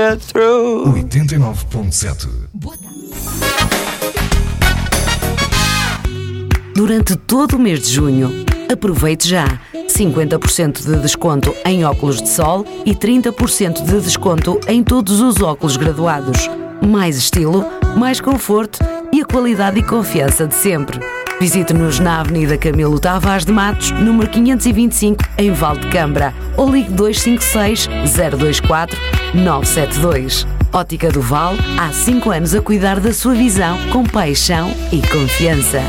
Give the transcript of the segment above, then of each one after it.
get through. 89.7. Durante todo o mês de junho, aproveite já 50% de desconto em óculos de sol e 30% de desconto em todos os óculos graduados. Mais estilo, mais conforto e a qualidade e confiança de sempre. Visite-nos na Avenida Camilo Tavares de Matos, número 525, em Valdecambra, ou ligue 256 024 972. Ótica do Val, há 5 anos a cuidar da sua visão com paixão e confiança.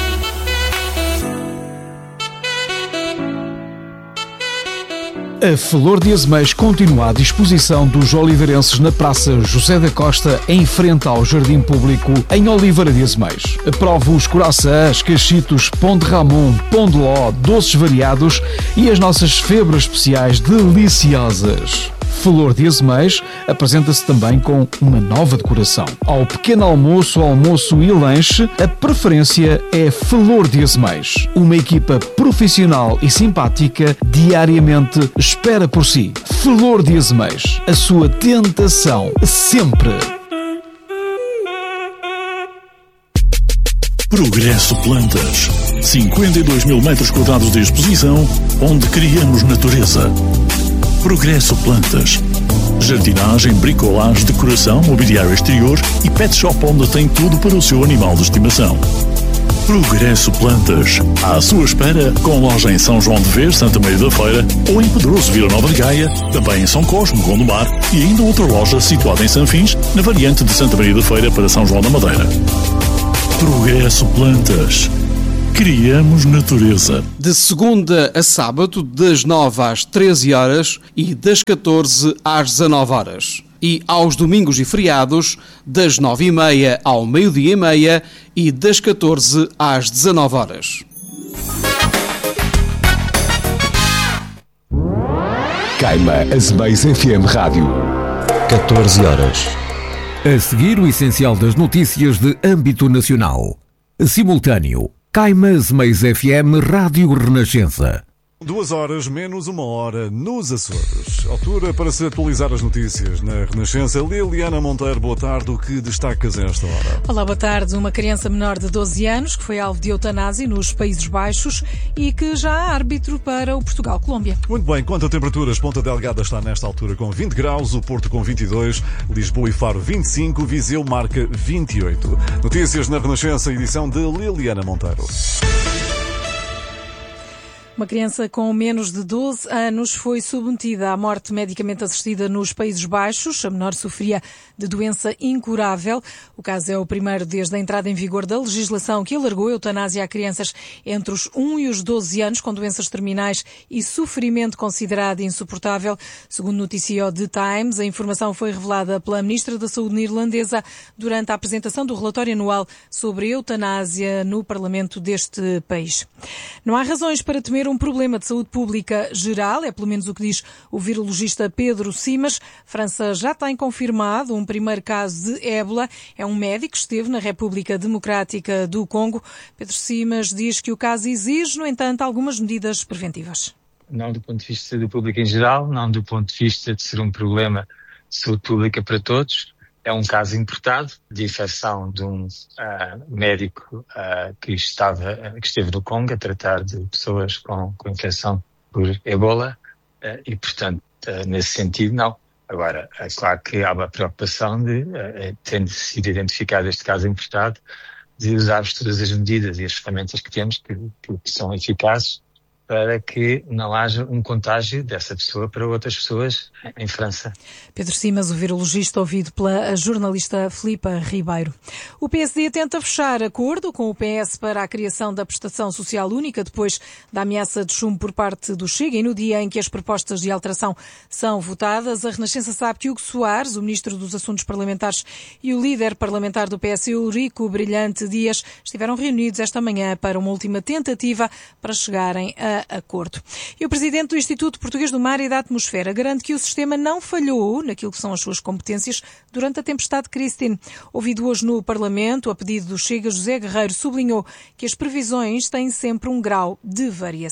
A Flor de Azeméis continua à disposição dos oliveirenses na Praça José da Costa, em frente ao Jardim Público, em Oliveira de Azeméis. Prove os coraçãs, cachitos, pão de Ramon, pão de ló, doces variados e as nossas febras especiais deliciosas. Flor de Azeméis apresenta-se também com uma nova decoração. Ao pequeno almoço, almoço e lanche, a preferência é Flor de Azeméis. Uma equipa profissional e simpática diariamente espera por si. Flor de Azeméis, a sua tentação sempre. Progresso Plantas. 52 mil metros quadrados de exposição, onde criamos natureza. Progresso Plantas. Jardinagem, bricolagem, decoração, mobiliário exterior e pet shop onde tem tudo para o seu animal de estimação. Progresso Plantas. À sua espera, com loja em São João de Ver, Santa Maria da Feira, ou em Pedroso, Vila Nova de Gaia, também em São Cosme, Gondomar, e ainda outra loja situada em Sanfins, na variante de Santa Maria da Feira para São João da Madeira. Progresso Plantas. Criamos natureza. De segunda a sábado, das 9 às 13 horas e das 14 às 19 horas. E aos domingos e feriados, das 9h30 ao meio-dia e meia e das 14 às 19 horas. Caima Azeméis FM Rádio. 14 horas. A seguir, o essencial das notícias de âmbito nacional. Simultâneo. Caima Azeméis FM Rádio Renascença. 2 horas menos 1 hora nos Açores. Altura para se atualizar as notícias na Renascença. Liliana Monteiro, boa tarde. O que destacas a esta hora? Olá, boa tarde. Uma criança menor de 12 anos que foi alvo de eutanásia nos Países Baixos e que já há árbitro para o Portugal-Colômbia. Muito bem. Quanto a temperaturas, Ponta Delgada está nesta altura com 20 graus, o Porto com 22, Lisboa e Faro 25, Viseu marca 28. Notícias na Renascença, edição de Liliana Monteiro. Uma criança com menos de 12 anos foi submetida à morte medicamente assistida nos Países Baixos. A menor sofria de doença incurável. O caso é o primeiro desde a entrada em vigor da legislação que alargou a eutanásia a crianças entre os 1 e os 12 anos com doenças terminais e sofrimento considerado insuportável. Segundo noticiou The Times, a informação foi revelada pela Ministra da Saúde neerlandesa durante a apresentação do relatório anual sobre a eutanásia no Parlamento deste país. Não há razões para temer um problema de saúde pública geral, é pelo menos o que diz o virologista Pedro Simas. França já tem confirmado um primeiro caso de ébola. É um médico que esteve na República Democrática do Congo. Pedro Simas diz que o caso exige, no entanto, algumas medidas preventivas. Não do ponto de vista da saúde pública em geral, não do ponto de vista de ser um problema de saúde pública para todos. É um caso importado de infecção de um médico que esteve no Congo a tratar de pessoas com infecção por ebola e, portanto, nesse sentido, não. Agora, é claro que há uma preocupação de, tendo sido identificado este caso importado, de usarmos todas as medidas e as ferramentas que temos que são eficazes para que não haja um contágio dessa pessoa para outras pessoas em França. Pedro Simas, o virologista, ouvido pela jornalista Filipa Ribeiro. O PSD tenta fechar acordo com o PS para a criação da prestação social única depois da ameaça de chumbo por parte do Chega e no dia em que as propostas de alteração são votadas. A Renascença sabe que Hugo Soares, o ministro dos Assuntos Parlamentares, e o líder parlamentar do PS, Eurico Brilhante Dias, estiveram reunidos esta manhã para uma última tentativa para chegarem a acordo. E o presidente do Instituto Português do Mar e da Atmosfera garante que o sistema não falhou naquilo que são as suas competências durante a tempestade Christine. Ouvido hoje no Parlamento, a pedido do Chega, José Guerreiro sublinhou que as previsões têm sempre um grau de variação.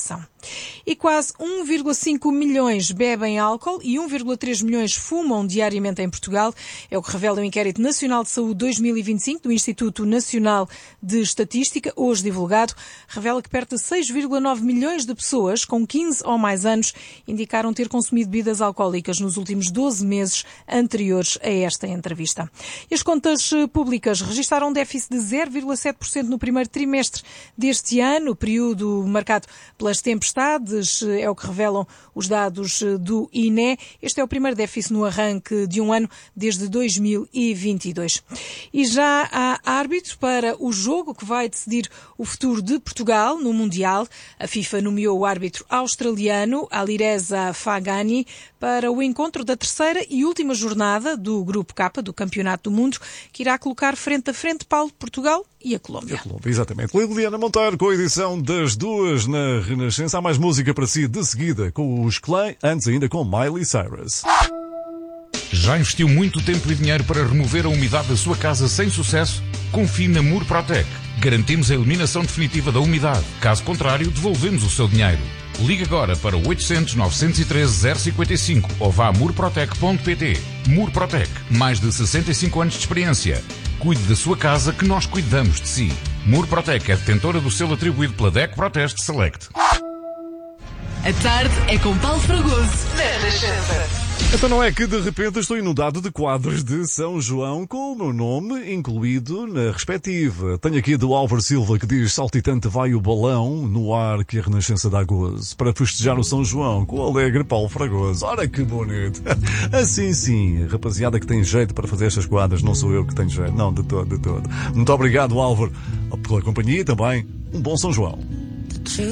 E quase 1,5 milhões bebem álcool e 1,3 milhões fumam diariamente em Portugal. É o que revela o Inquérito Nacional de Saúde 2025 do Instituto Nacional de Estatística, hoje divulgado. Revela que perto de 6,9 milhões de pessoas com 15 ou mais anos indicaram ter consumido bebidas alcoólicas nos últimos 12 meses anteriores a esta entrevista. E as contas públicas registaram um déficit de 0,7% no primeiro trimestre deste ano, período marcado pelas tempestades, é o que revelam os dados do INE. Este é o primeiro déficit no arranque de um ano desde 2022. E já há árbitro para o jogo que vai decidir o futuro de Portugal no Mundial. A FIFA nomeou o árbitro australiano Alireza Faghani para o encontro da terceira e última jornada do Grupo K do Campeonato do Mundo, que irá colocar frente a frente Portugal e a Colômbia. Exatamente. Liliana Monteiro com a edição das 2 na Renascença. Há mais música para si de seguida com os Clay, antes ainda com Miley Cyrus. Já investiu muito tempo e dinheiro para remover a umidade da sua casa sem sucesso? Confie na Murprotec. Garantimos a eliminação definitiva da umidade. Caso contrário, devolvemos o seu dinheiro. Ligue agora para o 800 913 055 ou vá a murprotec.pt. Murprotec, mais de 65 anos de experiência. Cuide da sua casa que nós cuidamos de si. Murprotec é detentora do selo atribuído pela DECO Proteste Select. A tarde é com Paulo Fragoso, na Renascença. Então não é que de repente estou inundado de quadros de São João com o meu nome incluído na respectiva. Tenho aqui do Álvaro Silva que diz: saltitante vai o balão no ar que a Renascença dá gozo para festejar o São João com o alegre Paulo Fragoso. Ora que bonito. Assim sim, rapaziada que tem jeito para fazer estas quadras, não sou eu que tenho jeito, não, de todo. Muito obrigado, Álvaro, pela companhia e também um bom São João.